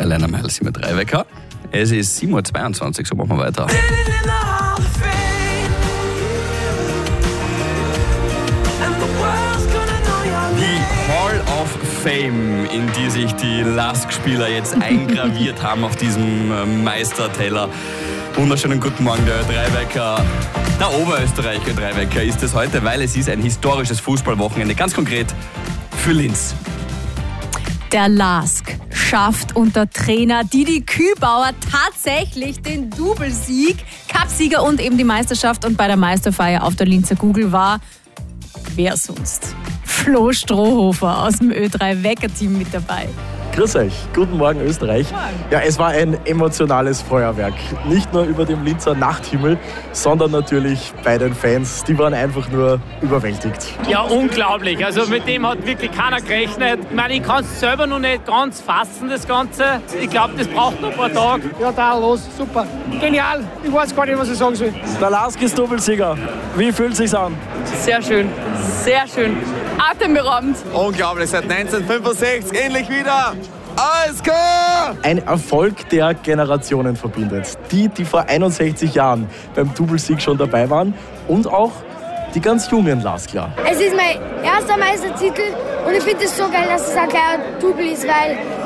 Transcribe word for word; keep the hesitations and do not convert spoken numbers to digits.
Elena Miles mit drei Wecker. Es ist sieben Uhr zweiundzwanzig, so machen wir weiter. Die Hall of Fame, in die sich die Lask-Spieler jetzt eingraviert haben auf diesem Meisterteller. Wunderschönen guten Morgen, der Drei-Wecker. Der Oberösterreicher Drei-Wecker ist es heute, weil es ist ein historisches Fußballwochenende, ganz konkret für Linz. Der Lask schafft unter Trainer Didi Kübauer tatsächlich den Doublesieg, Cupsieger und eben die Meisterschaft. Und bei der Meisterfeier auf der Linzer Kugel war, wer sonst, Flo Strohhofer aus dem Ö drei Wecker-Team mit dabei. Grüß euch, guten Morgen Österreich. Ja, es war ein emotionales Feuerwerk. Nicht nur über dem Linzer Nachthimmel, sondern natürlich bei den Fans. Die waren einfach nur überwältigt. Ja, unglaublich. Also mit dem hat wirklich keiner gerechnet. Ich meine, ich kann es selber noch nicht ganz fassen, das Ganze. Ich glaube, das braucht noch ein paar Tage. Ja, da los, super. Genial. Ich weiß gar nicht, was ich sagen soll. Der Lask ist Doppelsieger. Wie fühlt es sich an? Sehr schön, sehr schön. Atemberaubend. Unglaublich, seit neunzehnhundertfünfundsechzig endlich wieder. Alles klar! Ein Erfolg, der Generationen verbindet. Die, die vor einundsechzig Jahren beim Doublesieg schon dabei waren und auch die ganz jungen Laskler. Es ist mein erster Meistertitel und ich finde es so geil, dass es ein kleiner Double ist, weil